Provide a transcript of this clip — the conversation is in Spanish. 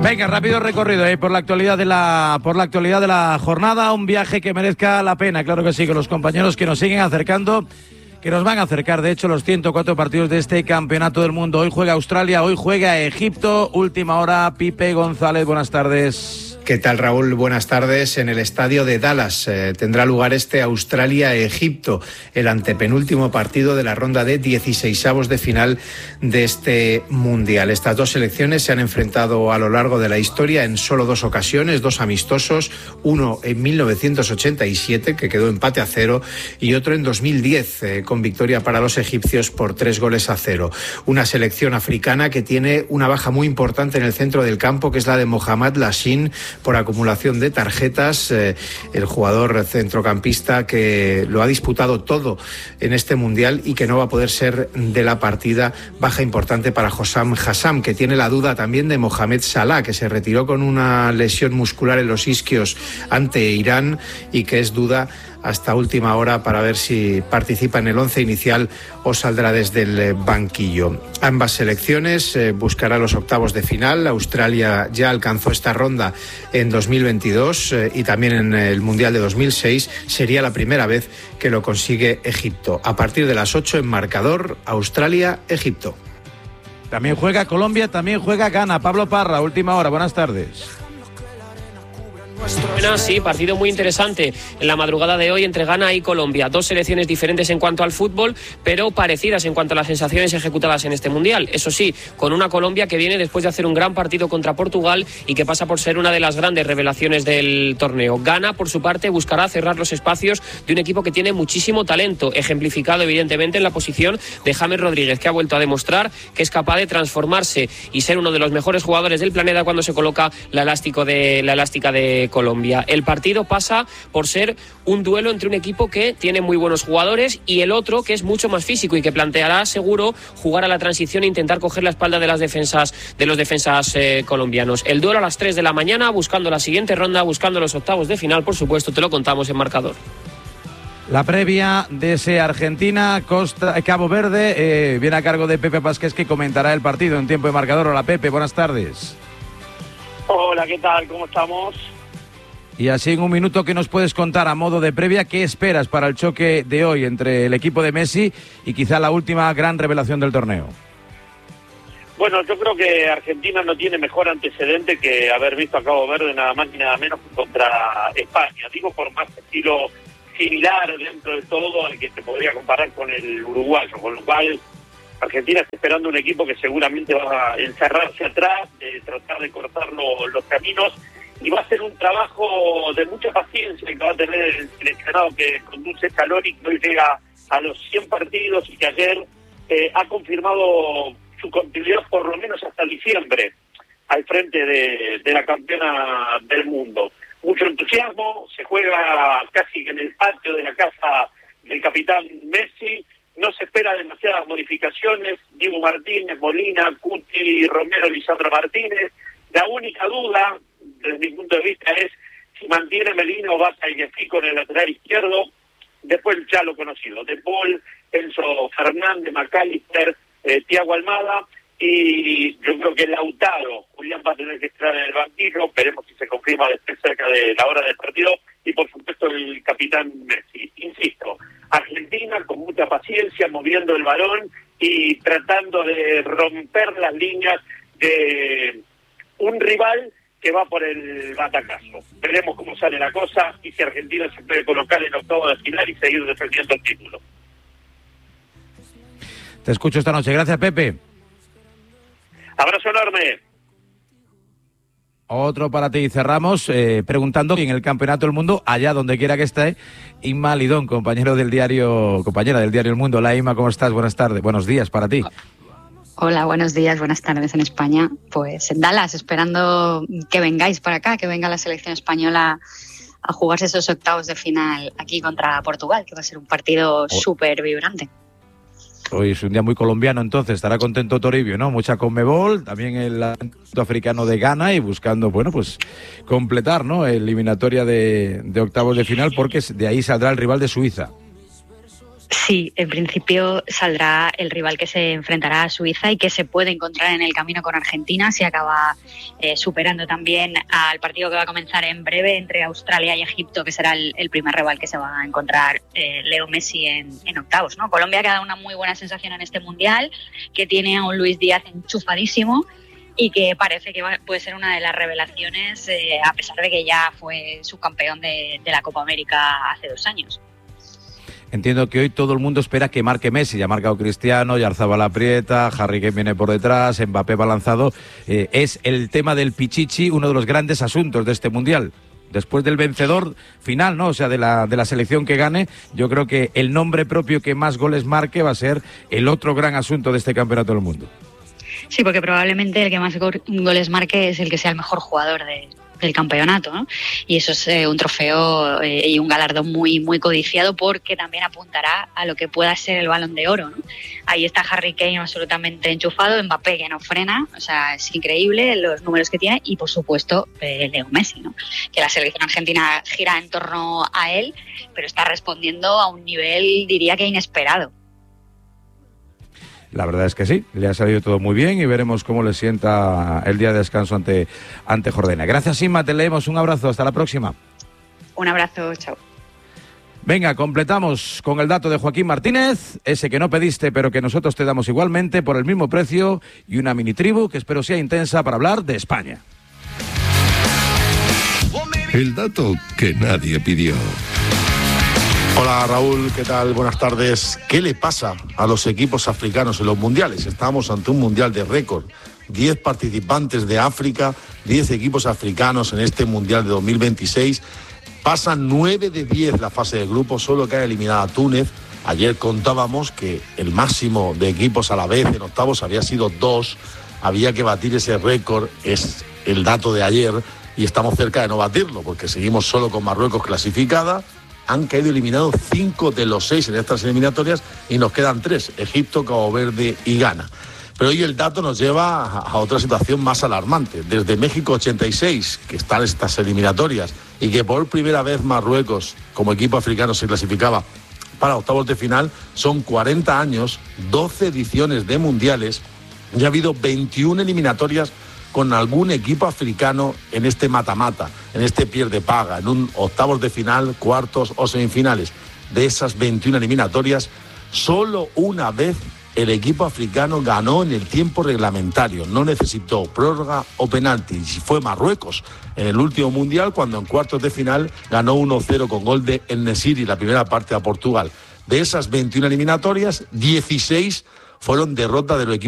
Venga, rápido recorrido por la actualidad de la jornada, un viaje que merezca la pena, claro que sí, con los compañeros que nos siguen acercando, que nos van a acercar, de hecho, los 104 partidos de este campeonato del mundo. Hoy juega Australia, hoy juega Egipto, última hora. Pipe González, buenas tardes. ¿Qué tal, Raúl? Buenas tardes. En el estadio de Dallas tendrá lugar este Australia-Egipto, el antepenúltimo partido de la ronda de 16avos de final de este Mundial. Estas dos selecciones se han enfrentado a lo largo de la historia en solo 2 ocasiones, 2 amistosos, uno en 1987, que quedó empate a 0, y otro en 2010, con victoria para los egipcios por 3-0. Una selección africana que tiene una baja muy importante en el centro del campo, que es la de Mohamed Lashin, por acumulación de tarjetas, el jugador centrocampista que lo ha disputado todo en este Mundial y que no va a poder ser de la partida. Baja importante para Hossam Hassam, que tiene la duda también de Mohamed Salah, que se retiró con una lesión muscular en los isquios ante Irán y que es duda hasta última hora para ver si participa en el 11 inicial o saldrá desde el banquillo. Ambas selecciones buscarán los octavos de final. Australia ya alcanzó esta ronda en 2022 y también en el Mundial de 2006. Sería la primera vez que lo consigue Egipto. A partir de las 8 en marcador, Australia-Egipto. También juega Colombia, también juega Ghana. Pablo Parra, última hora, buenas tardes. Buenas, sí, partido muy interesante en la madrugada de hoy entre Ghana y Colombia. 2 selecciones diferentes en cuanto al fútbol, pero parecidas en cuanto a las sensaciones ejecutadas en este Mundial. Eso sí, con una Colombia que viene después de hacer un gran partido contra Portugal y que pasa por ser una de las grandes revelaciones del torneo. Ghana, por su parte, buscará cerrar los espacios de un equipo que tiene muchísimo talento, ejemplificado evidentemente en la posición de James Rodríguez, que ha vuelto a demostrar que es capaz de transformarse y ser uno de los mejores jugadores del planeta cuando se coloca la elástica de Colombia. El partido pasa por ser un duelo entre un equipo que tiene muy buenos jugadores y el otro que es mucho más físico y que planteará seguro jugar a la transición e intentar coger la espalda de los defensas colombianos. El duelo a las 3 de la mañana, buscando la siguiente ronda, buscando los octavos de final, por supuesto, te lo contamos en marcador. La previa de ese Argentina-Cabo Verde viene a cargo de Pepe Pasqués, que comentará el partido en tiempo de marcador. Hola, Pepe, buenas tardes. Hola, ¿qué tal? ¿Cómo estamos? Y así en un minuto, ¿qué nos puedes contar a modo de previa? ¿Qué esperas para el choque de hoy entre el equipo de Messi y quizá la última gran revelación del torneo? Bueno, yo creo que Argentina no tiene mejor antecedente que haber visto a Cabo Verde nada más ni nada menos contra España. Digo, por más estilo similar dentro de todo al que se podría comparar con el uruguayo, con lo cual Argentina está esperando un equipo que seguramente va a encerrarse atrás, de tratar de cortar los caminos, y va a ser un trabajo de mucha paciencia que va a tener el seleccionado que conduce Scaloni, que hoy llega a los 100 partidos y que ayer ha confirmado su continuidad por lo menos hasta diciembre al frente de la campeona del mundo. Mucho entusiasmo, se juega casi en el patio de la casa del capitán Messi, no se espera demasiadas modificaciones. Diego Martínez, Molina, Cuti, Romero, Lisandro Martínez. La única duda, desde mi punto de vista, es si mantiene Melino o Baza y Fico en el lateral izquierdo. Después ya lo conocido, De Paul, Enzo Fernández, McAllister, Thiago Almada, y yo creo que Lautaro, Julián va a tener que estar en el banquillo, veremos si se confirma después cerca de la hora del partido, y por supuesto el capitán Messi. Insisto, Argentina con mucha paciencia, moviendo el balón y tratando de romper las líneas de un rival que va por el batacazo. Veremos cómo sale la cosa y si Argentina se puede colocar en octavo de final y seguir defendiendo el título. Te escucho esta noche. Gracias, Pepe. Abrazo enorme. Otro para ti. Cerramos preguntando en el Campeonato del Mundo, allá donde quiera que esté, Inma Lidón, compañera del diario El Mundo. Hola, Inma, ¿cómo estás? Buenas tardes, buenos días para ti. Hola, buenos días, buenas tardes en España. Pues en Dallas, esperando que vengáis para acá, que venga la selección española a jugarse esos octavos de final aquí contra Portugal, que va a ser un partido súper vibrante. Hoy es un día muy colombiano, entonces estará contento Toribio, ¿no? Mucha Conmebol, también el africano de Ghana y buscando, bueno, pues completar, ¿no? Eliminatoria de octavos de final, porque de ahí saldrá el rival de Suiza. Sí, en principio saldrá el rival que se enfrentará a Suiza y que se puede encontrar en el camino con Argentina si acaba superando también al partido que va a comenzar en breve entre Australia y Egipto, que será el primer rival que se va a encontrar Leo Messi en octavos, ¿no? Colombia que ha dado una muy buena sensación en este Mundial, que tiene a un Luis Díaz enchufadísimo y que parece que puede ser una de las revelaciones, a pesar de que ya fue subcampeón de la Copa América hace 2 años. Entiendo que hoy todo el mundo espera que marque Messi. Ya ha marcado Cristiano, Oyarzabal aprieta, Harry Kane viene por detrás, Mbappé va lanzado. Es el tema del Pichichi uno de los grandes asuntos de este Mundial. Después del vencedor final, ¿no? O sea, de la selección que gane, yo creo que el nombre propio que más goles marque va a ser el otro gran asunto de este Campeonato del Mundo. Sí, porque probablemente el que más goles marque es el que sea el mejor jugador del campeonato, ¿no? Y eso es un trofeo y un galardón muy, muy codiciado, porque también apuntará a lo que pueda ser el Balón de Oro, ¿no? Ahí está Harry Kane absolutamente enchufado, Mbappé que no frena, o sea, es increíble los números que tiene, y por supuesto Leo Messi, ¿no? Que la selección argentina gira en torno a él, pero está respondiendo a un nivel, diría que inesperado. La verdad es que sí, le ha salido todo muy bien y veremos cómo le sienta el día de descanso ante Jordania. Gracias, Inma, te leemos. Un abrazo, hasta la próxima. Un abrazo, chao. Venga, completamos con el dato de Joaquín Martínez, ese que no pediste pero que nosotros te damos igualmente por el mismo precio, y una mini tribu que espero sea intensa para hablar de España. El dato que nadie pidió. Hola Raúl, ¿qué tal? Buenas tardes. ¿Qué le pasa a los equipos africanos en los mundiales? Estamos ante un mundial de récord. 10 participantes de África, 10 equipos africanos en este mundial de 2026. Pasan 9 de 10 la fase de grupos, solo queda eliminada a Túnez. Ayer contábamos que el máximo de equipos a la vez en octavos había sido 2. Había que batir ese récord, es el dato de ayer, y estamos cerca de no batirlo, porque seguimos solo con Marruecos clasificada. Han caído eliminados 5 de los 6 en estas eliminatorias y nos quedan 3, Egipto, Cabo Verde y Ghana. Pero hoy el dato nos lleva a otra situación más alarmante. Desde México 86, que están estas eliminatorias, y que por primera vez Marruecos, como equipo africano, se clasificaba para octavos de final, son 40 años, 12 ediciones de mundiales, y ha habido 21 eliminatorias con algún equipo africano en este mata-mata, en este pierde-paga, en un octavos de final, cuartos o semifinales. De esas 21 eliminatorias, solo una vez el equipo africano ganó en el tiempo reglamentario, no necesitó prórroga o penalti, y fue Marruecos en el último mundial, cuando en cuartos de final ganó 1-0 con gol de En-Nesyri la primera parte a Portugal. De esas 21 eliminatorias, 16 fueron derrotas de los equipos